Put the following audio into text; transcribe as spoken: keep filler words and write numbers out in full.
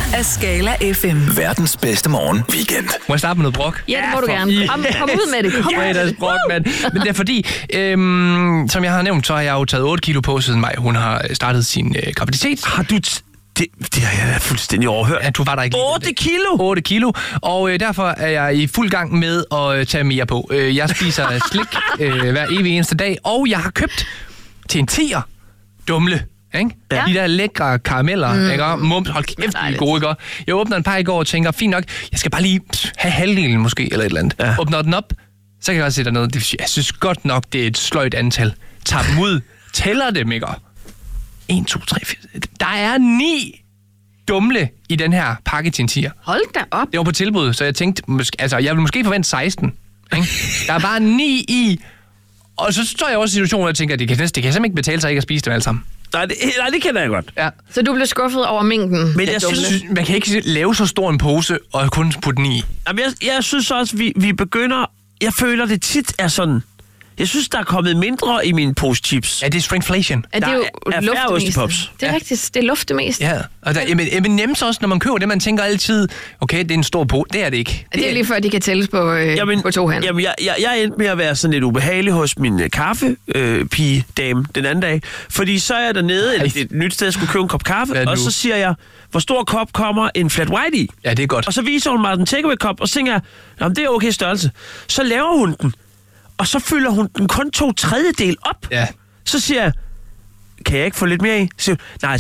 af Skala F M. Verdens bedste morgen weekend. Må jeg starte med noget brok? Ja, det må du gerne. Kom, kom ud med det. Kom Ja, ud. der er brok, mand. Men det er fordi, øhm, som jeg har nævnt, så har jeg jo taget otte kilo på siden maj. Hun har startet sin øh, graviditet. Har du... T- det, det har jeg fuldstændig overhørt. Ja, du var der ikke lige. otte kilo? otte kilo, og øh, derfor er jeg i fuld gang med at øh, tage mere på. Øh, jeg spiser slik øh, hver evig eneste dag, og jeg har købt til en tier dumle. Ikke? Ja. De der lækre karameller, mm. ikke? Mums, hold kæft, de er gode, ikke? Jeg åbner en par i går og tænker, fint nok, jeg skal bare lige have halvdelen måske, eller et eller andet. Ja. Åbner den op, så kan jeg også se dernede, jeg synes godt nok, det er et sløjt antal. Tager dem ud, tæller dem, ikke? en, to, tre, fire. Der er ni dumle i den her pakke til en tier. Hold da op. Det var på tilbud, så jeg tænkte, måske, altså jeg ville måske forvente seksten. Ikke? Der er bare ni i, og så står jeg også i situationen, hvor jeg tænker, det kan, det kan simpelthen ikke betale sig ikke at spise dem alle sammen. Nej, det, nej, det kender jeg godt. Ja. Så du blev skuffet over mængden? Men jeg synes, Man kan ikke lave så stor en pose og kun putte den i. Jamen, jeg, jeg synes også, vi, vi begynder... Jeg føler, det tit er sådan... Jeg synes, der er kommet mindre i mine pose chips. Ja, det er shrinkflation. Er det Der jo er- er færre ostepops. Det er Ja. rigtigt, det er luft det mest. Ja, og der, jamen, jamen nemt også, når man køber det, man tænker altid, okay, det er en stor pose. Det er det ikke. Det er lige før, de kan tælles på, øh, Jamen, på to hænder. jamen jeg, jeg, jeg endte med at være sådan lidt ubehagelig hos min øh, kaffepige-dame den anden dag. Fordi så er jeg dernede, eller et nyt sted, jeg skulle købe en kop kaffe, Hvad nu? og så siger jeg, hvor stor kop kommer en flat white i? Ja, det er godt. Og så viser hun mig den takeaway-kop, og så tænker jeg, jamen det er okay størrelse. Så laver hun den, og så fylder hun den kun to tredjedel op. Ja. Så siger jeg, kan jeg ikke få lidt mere i? Så siger hun, nej,